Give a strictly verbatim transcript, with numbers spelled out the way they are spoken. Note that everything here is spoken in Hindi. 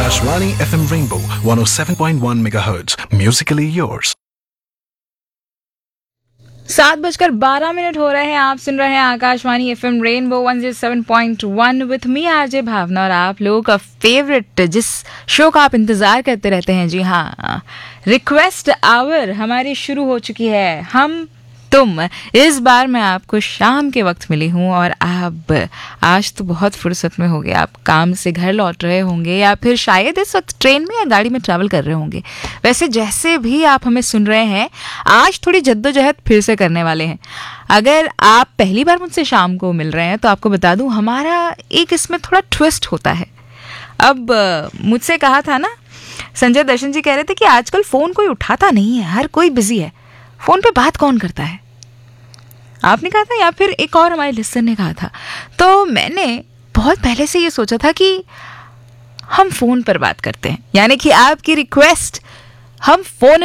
Akashvani F M Rainbow one oh seven point one megahertz. Musically yours. सात बजकर बारह मिनट हो रहे हैं. आप सुन रहे हैं Akashvani F M rainbow one zero seven point one with me RJ भावना. और आप लोगों का फेवरेट जिस शो का आप इंतजार करते रहते हैं, जी हाँ, रिक्वेस्ट आवर हमारी शुरू हो चुकी है. हम तुम इस बार मैं आपको शाम के वक्त मिली हूँ और आप आज तो बहुत फुर्सत में हो गए. आप काम से घर लौट रहे होंगे या फिर शायद इस वक्त ट्रेन में या गाड़ी में ट्रैवल कर रहे होंगे. वैसे जैसे भी आप हमें सुन रहे हैं, आज थोड़ी जद्दोजहद फिर से करने वाले हैं. अगर आप पहली बार मुझसे शाम को मिल रहे हैं तो आपको बता दूँ, हमारा एक इसमें थोड़ा ट्विस्ट होता है. अब मुझसे कहा था ना, संजय दर्शन जी कह रहे थे कि आजकल फ़ोन कोई उठाता नहीं है, हर कोई बिजी है, फ़ोन पे बात कौन करता है. आपने कहा था या फिर एक और हमारे लिस्टर ने कहा था. तो मैंने बहुत पहले से ये सोचा था कि हम फ़ोन पर बात करते हैं, यानी कि आपकी रिक्वेस्ट हम फ़ोन